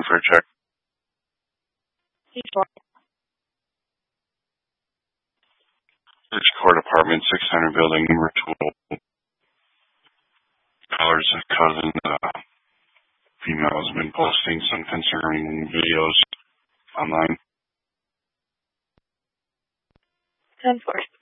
for a check. First Court Apartment 600 building number 12. Caller's cousin, female, has been posting some concerning videos online. 10-4.